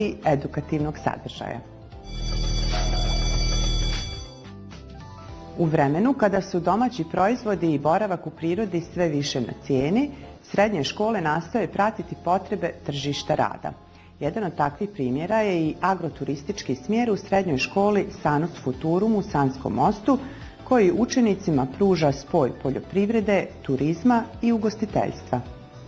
i edukativnog sadržaja. U vremenu kada su domaći proizvodi i boravak u prirodi sve više na cijeni, srednje škole nastoje pratiti potrebe tržišta rada. Jedan od takvih primjera je i agroturistički smjer u srednjoj školi Sanus Futurum u Sanskom Mostu, koji učenicima pruža spoj poljoprivrede, turizma i ugostiteljstva.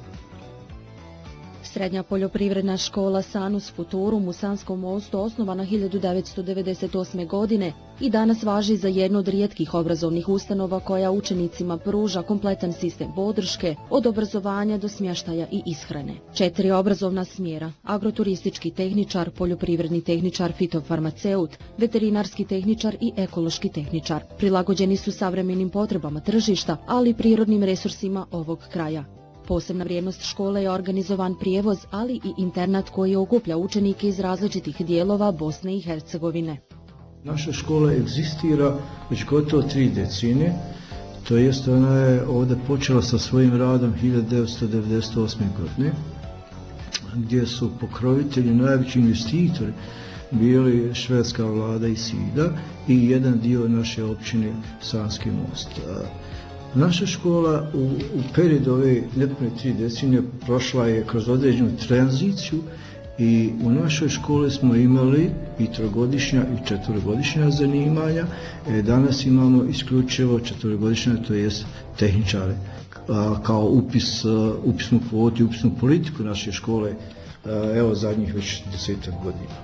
Srednja poljoprivredna škola Sanus Futurum u Sanskom Mostu osnovana 1998. godine i danas važi za jednu od rijetkih obrazovnih ustanova koja učenicima pruža kompletan sistem podrške od obrazovanja do smještaja i ishrane. 4 obrazovna smjera: agroturistički tehničar, poljoprivredni tehničar, fitofarmaceut, veterinarski tehničar i ekološki tehničar. Prilagođeni su savremenim potrebama tržišta, ali i prirodnim resursima ovog kraja. Posebna vrijednost škole je organizovan prijevoz, ali i internat koji okuplja učenike iz različitih dijelova Bosne i Hercegovine. Naša škola egzistira već gotovo 3 decenije, to jest ona je ovdje počela sa svojim radom 1998. godine, gdje su pokrovitelji, najveći investitori bili švedska vlada i SIDA i jedan dio naše općine Sanski Most. Naša škola u periodu ove nepune 3 decenije prošla je kroz određenu tranziciju i u našoj školi smo imali i 3-godišnja i 4-godišnja zanimanja. Danas imamo isključivo 4-godišnja, to jest tehničare, kao upisnu kvotu i upisnu politiku naše škole, evo zadnjih već 10 godina.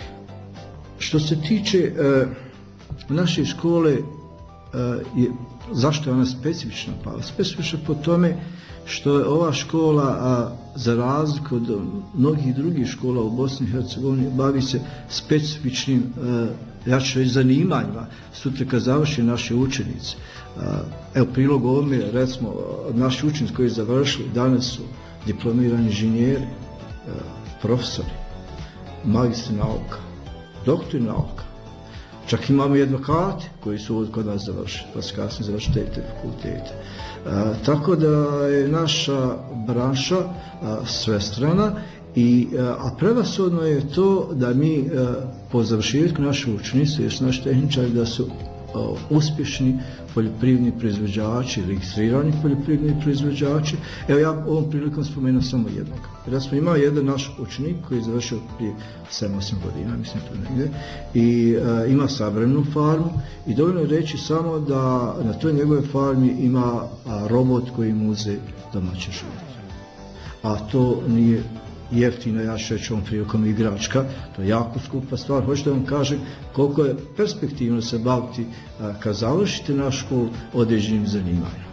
Što se tiče naše škole, zašto je ona specifična? Pa specifična po tome što je ova škola, za razliku od mnogih drugih škola u Bosni i Hercegovini, bavi se specifičnim, ja ću reći, zanimanjima. Sutra kad završi naše učenici. Evo, prilog ovome, recimo, naši učenici koji završili danas su diplomirani inženjeri, profesori, magistri nauka, doktori nauka. Čak imamo i advokate koji su ovdje kod nas završili, pa su kasnije završili te fakultete. Tako da je naša branša svestrana, a prevashodno je to da mi po završetku naše učenice, jer su naši tehničari, da su uspješni poljoprivredni proizvođači, registrirani poljoprivredni proizvođači. Evo ja ovom prilikom spomenuo samo jednog. Jer smo imali jedan naš učenik koji je završio prije 7-8 godina, mislim to negdje, i ima savremenu farmu i dovoljno je reći samo da na toj njegove farmi ima robot koji mu uze domaće životinje. A to nije jeftino, ja ću reći ovom prilikom igračka, to je jako skupa stvar. Hoćete da vam kažem koliko je perspektivno se baviti kad završite našu školu određenim zanimanjima.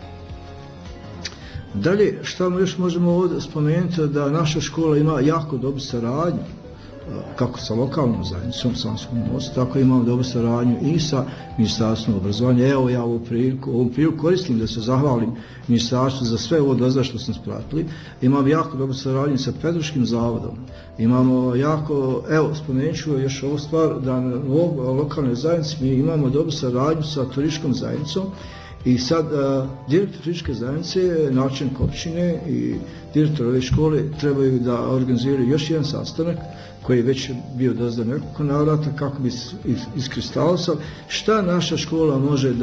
Dalje, šta još možemo ovdje spomenuti, da naša škola ima jako dobru saradnju, kako sa lokalnom zajednicom Sanskom Mostu, tako imamo dobru saradnju i sa Ministarstvom obrazovanja. Evo ja ovom priliku koristim da se zahvalim Ministarstvu za sve ovo dozor što smo spratili. Imamo jako dobru saradnju sa Pedagoškim zavodom. Imamo jako, evo spomenut ću još ovu stvar, da na lokalnoj zajednici mi imamo dobru saradnju sa turističkom zajednicom. I sad direktor turističke zajednice, načelnik općine i direktor ove škole trebaju da organiziraju još jedan sastanak koji je već bio dozdan nekoliko navrata kako bi iskristalisali šta naša škola može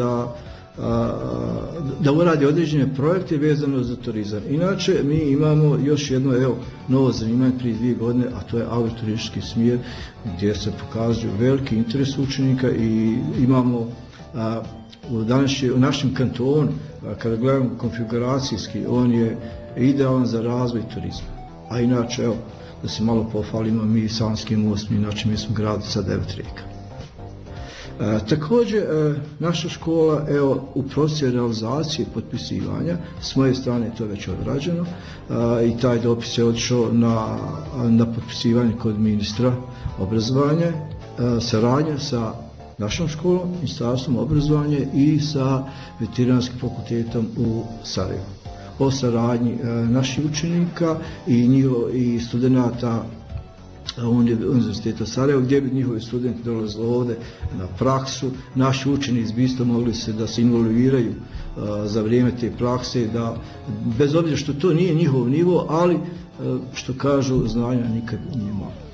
da uradi određene projekte vezano za turizam. Inače, mi imamo još jedno novo zanimanje prije 2 godine, a to je agroturistički smjer gdje se pokazuju veliki interes učenika i imamo u našem kantonu, kada gledamo konfiguracijski, on je idealan za razvoj turizma. A inače, evo, da se malo pohvalimo, mi Sanski Most, inače mi smo grad sa 9 rijeka. Također, naša škola, evo, u procesu realizacije potpisivanja, s moje strane to je već odrađeno i taj dopis je otišao na potpisivanje kod ministra obrazovanja, saradnja sa našom školom, Ministarstvom obrazovanja i sa Veterinarskim fakultetom u Sarajevu. O saradnji naših učenika i studenta Univerziteta Sarajevo, gdje bi njihovi studenti dolazili ovdje na praksu. Naši učenici bi isto mogli da se involviraju za vrijeme te prakse, da bez obzira što to nije njihov nivo, ali što kažu, znanja nikad nije malo.